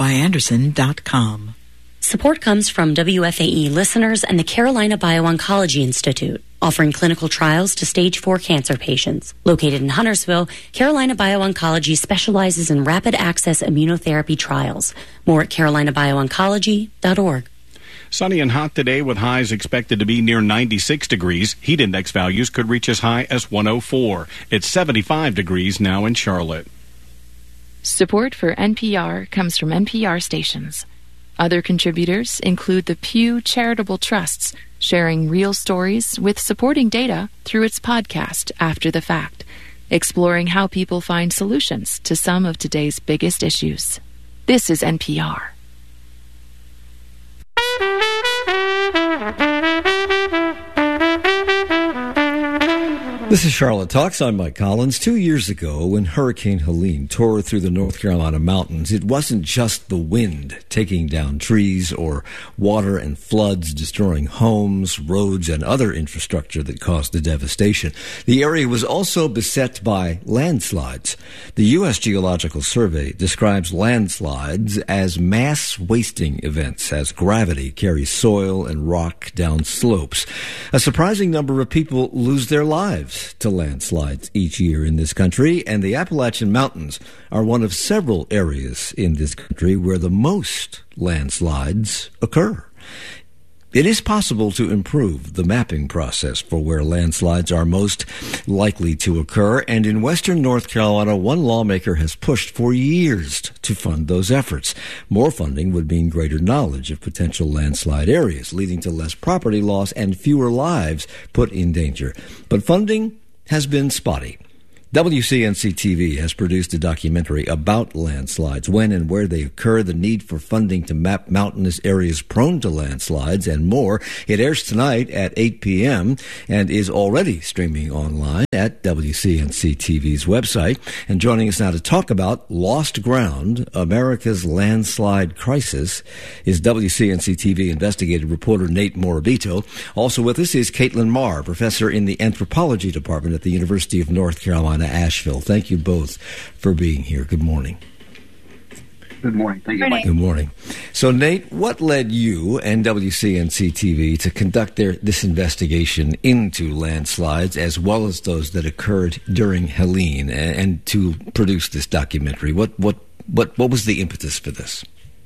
renewalbyandersen.com. Support comes from WFAE listeners and the Carolina Bio-Oncology Institute, offering clinical trials to stage 4 cancer patients. Located in Huntersville, Carolina Bio-Oncology specializes in rapid access immunotherapy trials. More at carolinabioncology.org. Sunny and hot today with highs expected to be near 96 degrees. Heat index values could reach as high as 104. It's 75 degrees now in Charlotte. Support for NPR comes from NPR stations. Other contributors include the Pew Charitable Trusts, sharing real stories with supporting data through its podcast After the Fact, exploring how people find solutions to some of today's biggest issues. This is NPR. This is Charlotte Talks. I'm Mike Collins. 2 years ago, when Hurricane Helene tore through the North Carolina mountains, it wasn't just the wind taking down trees or water and floods destroying homes, roads, and other infrastructure that caused the devastation. The area was also beset by landslides. The U.S. Geological Survey describes landslides as mass wasting events as gravity carries soil and rock down slopes. A surprising number of people lose their lives to landslides each year in this country, and the Appalachian Mountains are one of several areas in this country where the most landslides occur. It is possible to improve the mapping process for where landslides are most likely to occur, and in western North Carolina, one lawmaker has pushed for years to fund those efforts. More funding would mean greater knowledge of potential landslide areas, leading to less property loss and fewer lives put in danger. But funding has been spotty. WCNC-TV has produced a documentary about landslides, when and where they occur, the need for funding to map mountainous areas prone to landslides, and more. It airs tonight at 8 p.m. and is already streaming online at WCNC-TV's website. And joining us now to talk about Lost Ground, America's Landslide Crisis, is WCNC-TV investigative reporter Nate Morabito. Also with us is Caitlin Marr, professor in the anthropology department at the University of North Carolina, Asheville. Thank you both for being here. Good morning. Good morning. Thank you, Mike. Good morning. So, Nate, what led you and WCNC-TV to conduct this investigation into landslides as well as those that occurred during Helene, and to produce this documentary? What was the impetus for this?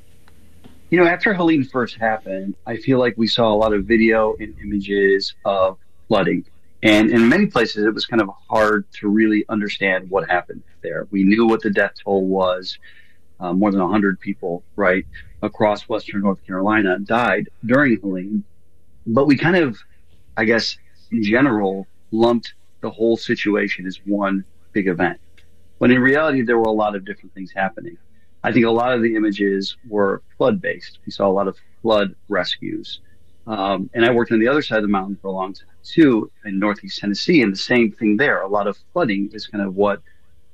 You know, after Helene first happened, I feel like we saw a lot of video and images of flooding. And in many places, it was kind of hard to really understand what happened there. We knew what the death toll was. More than 100 people, right, across western North Carolina died during Helene. But we kind of, I guess, in general, lumped the whole situation as one big event. When in reality, there were a lot of different things happening. I think a lot of the images were flood-based. We saw a lot of flood rescues. And I worked on the other side of the mountain for a long time, too, in Northeast Tennessee, and the same thing there. A lot of flooding is kind of what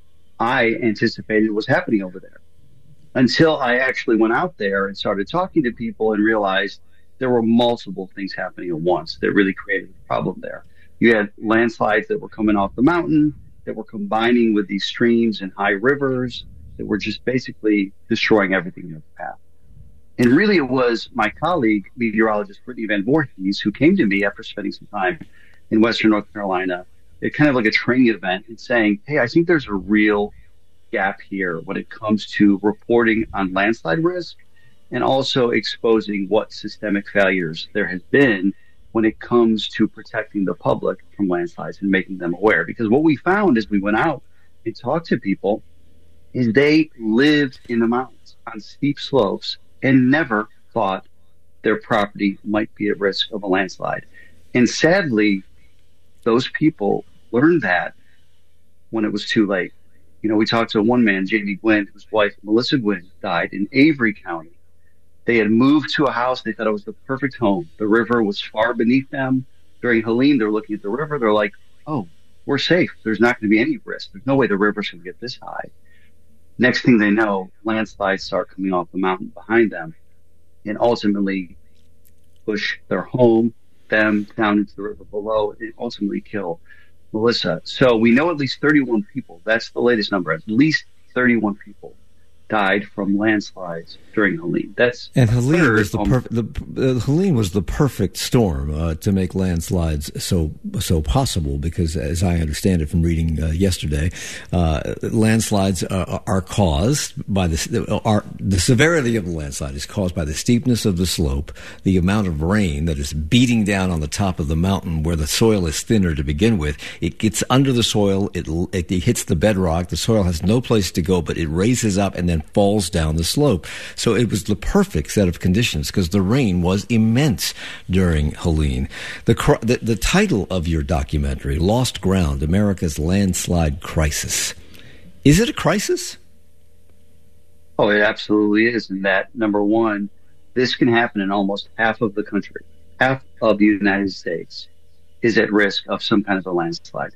I anticipated was happening over there. Until I actually went out there and started talking to people and realized there were multiple things happening at once that really created a problem there. You had landslides that were coming off the mountain, that were combining with these streams and high rivers, that were just basically destroying everything in their path. And really, it was my colleague, meteorologist Brittany Van Voorhees, who came to me after spending some time in western North Carolina, at kind of like a training event, and saying, hey, I think there's a real gap here when it comes to reporting on landslide risk and also exposing what systemic failures there has been when it comes to protecting the public from landslides and making them aware. Because what we found as we went out and talked to people is they lived in the mountains on steep slopes and never thought their property might be at risk of a landslide. And sadly, those people learned that when it was too late. You know, we talked to one man, Jamie Gwynn, whose wife, Melissa Gwynn, died in Avery County. They had moved to a house. They thought it was the perfect home. The river was far beneath them. During Helene, they're looking at the river. They're like, oh, we're safe. There's not going to be any risk. There's no way the river's going to get this high. Next thing they know, landslides start coming off the mountain behind them and ultimately push their home, them down into the river below, and ultimately kill Melissa. So we know at least 31 people. That's the latest number. At least 31 people died from landslides during Helene. And Helene was Helene was the perfect storm to make landslides so possible, because, as I understand it from reading yesterday, landslides are caused by the severity of the landslide is caused by the steepness of the slope, the amount of rain that is beating down on the top of the mountain where the soil is thinner to begin with. It gets under the soil, it hits the bedrock, the soil has no place to go, but it raises up and then falls down the slope. So it was the perfect set of conditions because the rain was immense during Helene. The title of your documentary, Lost Ground, America's Landslide Crisis. Is it a crisis? Oh, it absolutely is. And that, number one, this can happen in almost half of the country. Half of the United States is at risk of some kind of a landslide.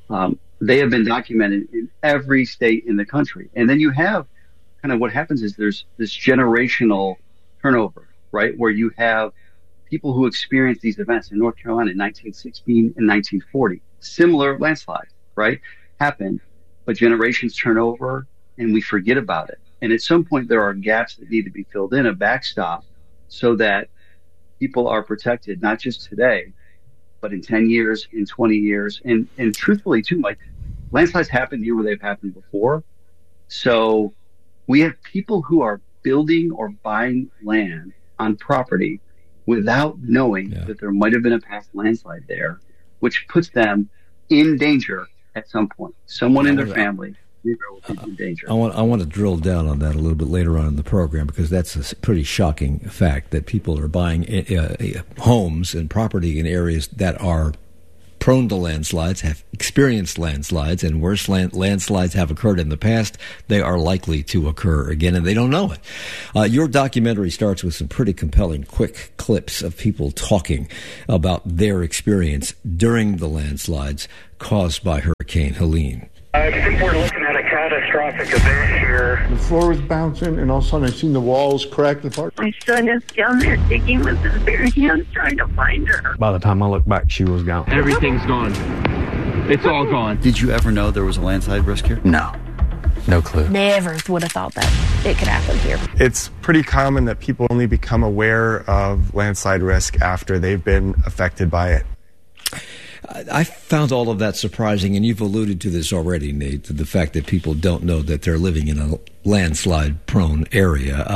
They have been documented in every state in the country. And then you have kind of what happens is there's this generational turnover, right? Where you have people who experienced these events in North Carolina in 1916 and 1940. Similar landslides, right? Happen, but generations turn over and we forget about it. And at some point there are gaps that need to be filled in, a backstop, so that people are protected, not just today, but in 10 years, in 20 years. And truthfully too, Mike, landslides happen here where they've happened before. So we have people who are building or buying land on property without knowing that there might have been a past landslide there, which puts them in danger at some point. Someone in their family will be in danger. I want to drill down on that a little bit later on in the program, because that's a pretty shocking fact that people are buying homes and property in areas that are prone to landslides, have experienced landslides, and worse landslides have occurred in the past. They are likely to occur again, and they don't know it. Your documentary starts with some pretty compelling, quick clips of people talking about their experience during the landslides caused by Hurricane Helene. I think we're looking at a catastrophic event here. The floor was bouncing, and all of a sudden I seen the walls cracked apart. My son is down there digging with his bare hands trying to find her. By the time I looked back, she was gone. Everything's gone. It's all gone. Did you ever know there was a landslide risk here? No. No clue. Never would have thought that it could happen here. It's pretty common that people only become aware of landslide risk after they've been affected by it. I found all of that surprising, and you've alluded to this already, Nate, to the fact that people don't know that they're living in a landslide-prone area.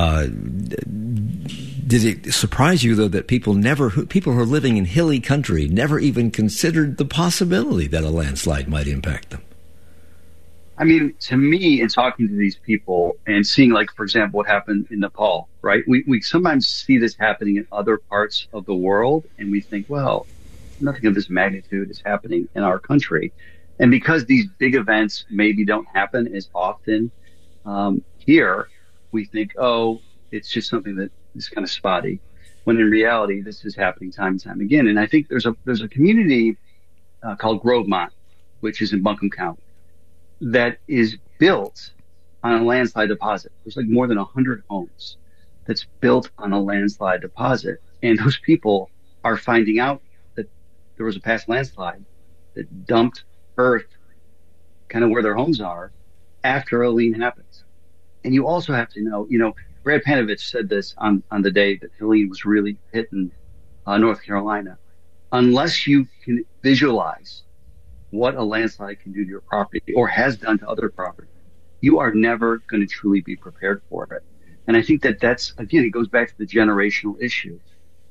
Did it surprise you, though, that people who are living in hilly country never even considered the possibility that a landslide might impact them? I mean, to me, in talking to these people and seeing, like, for example, what happened in Nepal, right? We sometimes see this happening in other parts of the world, and we think, well, nothing of this magnitude is happening in our country. And because these big events maybe don't happen as often here, we think, oh, it's just something that is kind of spotty, when in reality, this is happening time and time again. And I think there's a community called Grovemont, which is in Buncombe County, that is built on a landslide deposit. There's like more than 100 homes that's built on a landslide deposit. And those people are finding out there was a past landslide that dumped earth kind of where their homes are after Helene happens. And you also have to know, Brad Panovich said this on the day that Helene was really hitting North Carolina. Unless you can visualize what a landslide can do to your property or has done to other property, you are never going to truly be prepared for it. And I think that's, again, it goes back to the generational issue.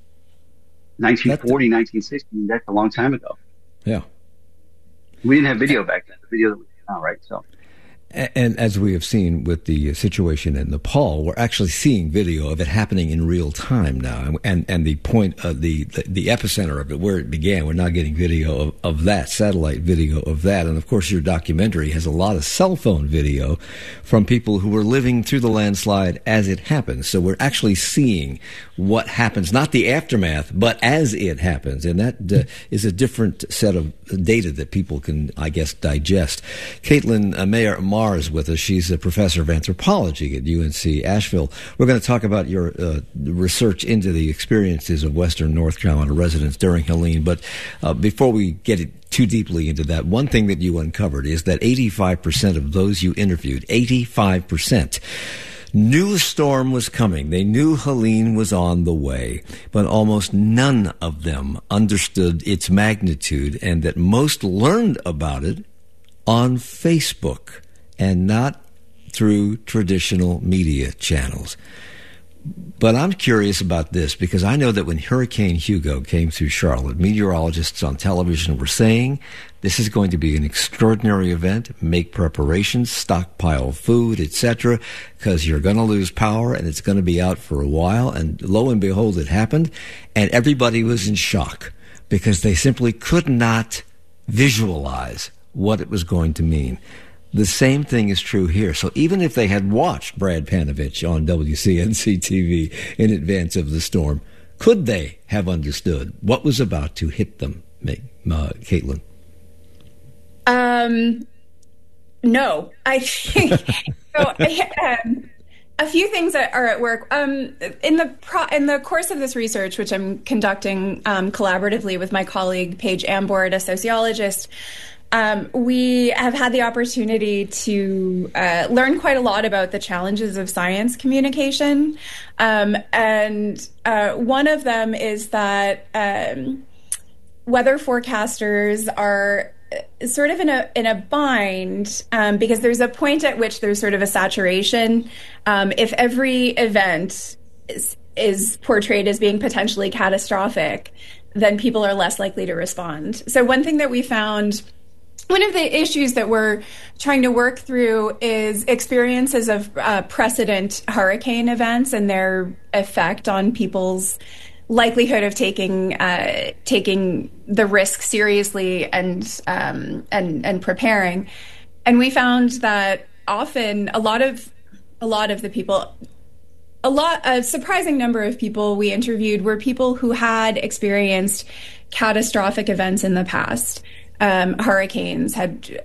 1940, 1960, that's a long time ago. Yeah. We didn't have video back then, the video that we have now, right? So. And as we have seen with the situation in Nepal, we're actually seeing video of it happening in real time now. And the point of the epicenter of it, where it began, we're now getting video of that, satellite video of that. And of course, your documentary has a lot of cell phone video from people who were living through the landslide as it happens. So we're actually seeing what happens, not the aftermath, but as it happens. And that is a different set of data that people can, I guess, digest. Caitlin Mayer is with us. She's a professor of anthropology at UNC Asheville. We're going to talk about your research into the experiences of Western North Carolina residents during Helene. But before we get too deeply into that, one thing that you uncovered is that 85% of those you interviewed, 85%, knew a storm was coming. They knew Helene was on the way, but almost none of them understood its magnitude, and that most learned about it on Facebook and not through traditional media channels. But I'm curious about this, because I know that when Hurricane Hugo came through Charlotte, meteorologists on television were saying this is going to be an extraordinary event. Make preparations, stockpile food, etc., because you're going to lose power and it's going to be out for a while. And lo and behold, it happened, and everybody was in shock because they simply could not visualize what it was going to mean. The same thing is true here. So even if they had watched Brad Panovich on WCNC TV in advance of the storm, could they have understood what was about to hit them, Caitlin? No, I think so. A few things that are at work in the course of this research, which I'm conducting collaboratively with my colleague Paige Ambord, a sociologist. We have had the opportunity to learn quite a lot about the challenges of science communication, and one of them is that weather forecasters are sort of in a bind because there's a point at which there's sort of a saturation. If every event is portrayed as being potentially catastrophic, then people are less likely to respond. So one thing that we found, one of the issues that we're trying to work through is experiences of precedent hurricane events and their effect on people's likelihood of taking the risk seriously and preparing. And we found that often a surprising number of people we interviewed were people who had experienced catastrophic events in the past. Hurricanes, had